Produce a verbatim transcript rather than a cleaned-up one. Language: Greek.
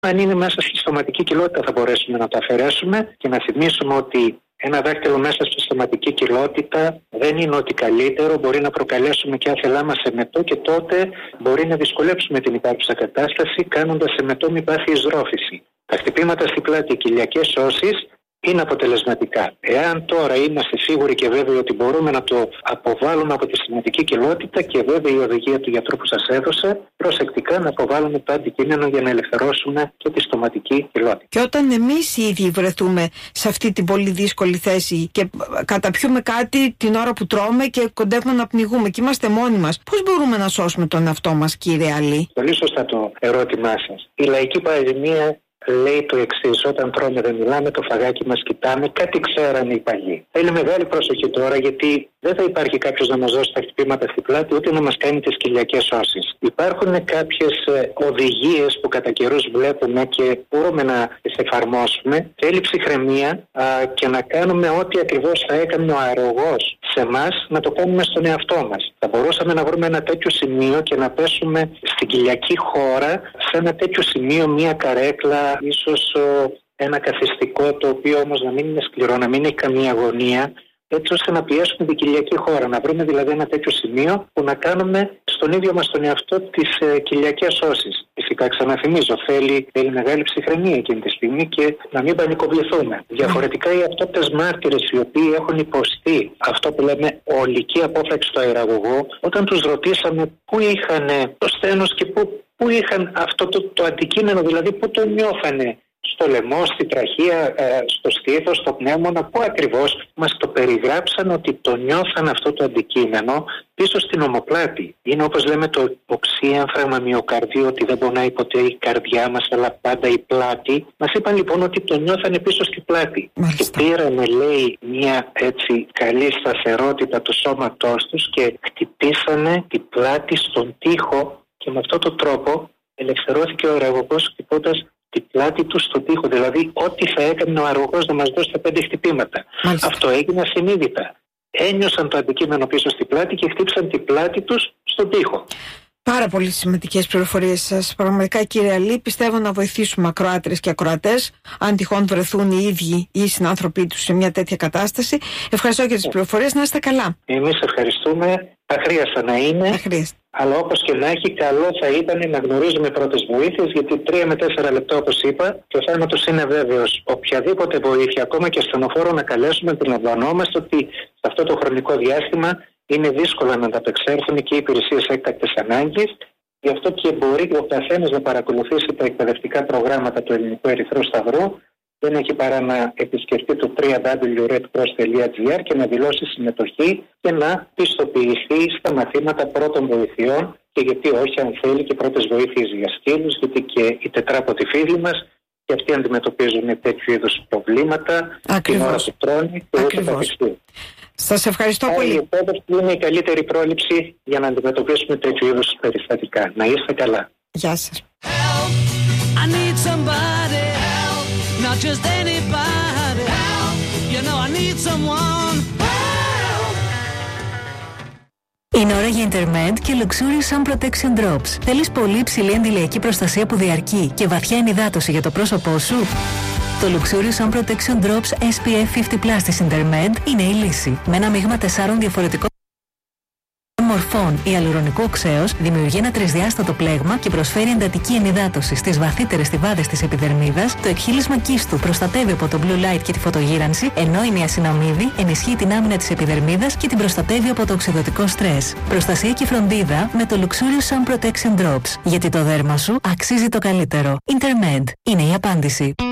Αν είναι μέσα στη στοματική κοιλότητα θα μπορέσουμε να το αφαιρέσουμε και να θυμίσουμε ότι ένα δάχτυλο μέσα στη στοματική κοιλότητα δεν είναι ότι καλύτερο, μπορεί να προκαλέσουμε και άθελά μας εμετό και τότε μπορεί να δυσκολέψουμε την υπάρχουσα κατάσταση κάνοντας εμετό μη πάθει εισδρόφηση. Τα χτυπήματα στη πλάτη, οι κοιλιακές ώσεις είναι αποτελεσματικά. Εάν τώρα είμαστε σίγουροι και βέβαιοι ότι μπορούμε να το αποβάλουμε από τη στοματική κοιλότητα και βέβαια η οδηγία του γιατρού που σας έδωσε, προσεκτικά να αποβάλουμε το αντικείμενο για να ελευθερώσουμε και τη στοματική κοιλότητα. Και όταν εμείς οι ίδιοι βρεθούμε σε αυτή την πολύ δύσκολη θέση και καταπιούμε κάτι την ώρα που τρώμε και κοντεύουμε να πνιγούμε και είμαστε μόνοι μας, πώς μπορούμε να σώσουμε τον εαυτό μας, κύριε Αλή? Πολύ σωστά το ερώτημά σας. Η λαϊκή παροιμία λέει το εξής: όταν τρώμε δεν μιλάμε, το φαγάκι μας κοιτάμε. Κάτι ξέρανε οι παλιοί. Θέλει μεγάλη προσοχή τώρα, γιατί δεν θα υπάρχει κάποιος να μας δώσει τα χτυπήματα στη πλάτη, ούτε να μας κάνει τις κοιλιακές ώσεις. Υπάρχουν κάποιες οδηγίες που κατά καιρούς βλέπουμε και μπορούμε να τις εφαρμόσουμε. Θέλει ψυχραιμία α, και να κάνουμε ό,τι ακριβώς θα έκανε ο αρρωγός σε εμάς, να το κάνουμε στον εαυτό μας. Θα μπορούσαμε να βρούμε ένα τέτοιο σημείο και να πέσουμε στην κοιλιακή χώρα, σε ένα τέτοιο σημείο, μία καρέκλα, ίσως ένα καθιστικό, το οποίο όμως να μην είναι σκληρό, να μην έχει καμία αγωνία, έτσι ώστε να πιέσουμε την κοιλιακή χώρα. Να βρούμε δηλαδή ένα τέτοιο σημείο που να κάνουμε στον ίδιο μας τον εαυτό τις ε, κοιλιακές ώσεις. Φυσικά, ξαναθυμίζω, θέλει, θέλει μεγάλη ψυχραιμία εκείνη τη στιγμή και να μην πανικοβληθούμε. Διαφορετικά, οι αυτόπτες μάρτυρες, οι οποίοι έχουν υποστεί αυτό που λέμε ολική απόφραξη στο αεραγωγό, όταν τους ρωτήσαμε πού είχαν το στένος και πού, πού είχαν αυτό το, το αντικείμενο, δηλαδή πού το νιώθανε. Στο λαιμό, στη τραχεία, στο στήθος, στο πνεύμονα, που ακριβώς μας το περιγράψαν ότι το νιώθαν αυτό το αντικείμενο πίσω στην ομοπλάτη. Είναι όπως λέμε το οξύεμφραγμα μυοκαρδίου, ότι δεν πονάει ποτέ η καρδιά μας, αλλά πάντα η πλάτη. Μας είπαν λοιπόν ότι το νιώθανε πίσω στην πλάτη. Μάλιστα. Και πήρανε, λέει, μια έτσι καλή σταθερότητα του σώματός τους και χτυπήσανε την πλάτη στον τοίχο και με αυτόν τον τρόπο ελευθερώθηκε ο αεραγωγός χτυπώντας την πλάτη του στον τοίχο. Δηλαδή, ό,τι θα έκανε ο αεραγωγός να μας δώσει τα πέντε χτυπήματα. Μάλιστα. Αυτό έγινε ασυνείδητα. Ένιωσαν το αντικείμενο πίσω στην πλάτη και χτύπησαν την πλάτη τους στον τοίχο. Πάρα πολύ σημαντικές πληροφορίες σας. Πραγματικά, κύριε Αλή, πιστεύω να βοηθήσουμε ακροάτρες και ακροατές, αν τυχόν βρεθούν οι ίδιοι ή οι συνάνθρωποι τους σε μια τέτοια κατάσταση. Ευχαριστώ για τις πληροφορίες. Να είστε καλά. Εμείς ευχαριστούμε. Θα χρειάζεται να είναι. Αλλά όπως και να έχει, καλό θα ήταν να γνωρίζουμε πρώτες βοήθειες, γιατί τρία με τέσσερα λεπτά, όπως είπα, και ο θάνατος είναι βέβαιος. Οποιαδήποτε βοήθεια, ακόμα και ασθενοφόρο να καλέσουμε, αντιλαμβανόμαστε ότι σε αυτό το χρονικό διάστημα είναι δύσκολο να ανταπεξέλθουν και οι υπηρεσίες έκτακτης ανάγκης. Γι' αυτό και μπορεί ο καθένας να παρακολουθήσει τα εκπαιδευτικά προγράμματα του Ελληνικού Ερυθρού Σταυρού. Δεν έχει παρά να επισκεφτεί το double-u double-u double-u τελεία red cross τελεία g r και να δηλώσει συμμετοχή και να πιστοποιηθεί στα μαθήματα πρώτων βοηθειών, και γιατί όχι, αν θέλει, και πρώτες βοήθειες για σκύλους, γιατί και οι τετράποτοι φίλοι μας και αυτοί αντιμετωπίζουν τέτοιου είδους προβλήματα. Ακριβώς. Την ώρα που τρώνε και ούτε καθιστούν. Σας ευχαριστώ Άρα, πολύ. Η εκπαίδευση είναι η καλύτερη πρόληψη για να αντιμετωπίσουμε τέτοιου είδους περιστατικά. Να είστε καλά. Γεια σας. Not just anybody. Help. You know I need someone. Help. Είναι ώρα για Intermed και Luxurious Sun Protection Drops. Θέλεις πολύ υψηλή αντιλιακή προστασία που διαρκεί και βαθιά ενυδάτωση για το πρόσωπό σου? Το Luxurious Sun Protection Drops ες πι εφ πενήντα πλας της Intermed είναι η λύση. Με ένα μείγμα τεσσάρων διαφορετικών μορφών ιαλουρονικού οξέως δημιουργεί ένα τρισδιάστατο πλέγμα και προσφέρει εντατική ενυδάτωση στις βαθύτερες στιβάδες της επιδερμίδας. Το εκχύλισμα κύστου προστατεύει από το blue light και τη φωτογύρανση, ενώ η νιασιναμίδη ενισχύει την άμυνα της επιδερμίδας και την προστατεύει από το οξυδωτικό στρες. Προστασία και φροντίδα με το Luxurious Sun Protection Drops. Γιατί το δέρμα σου αξίζει το καλύτερο. Intermed είναι η απάντηση.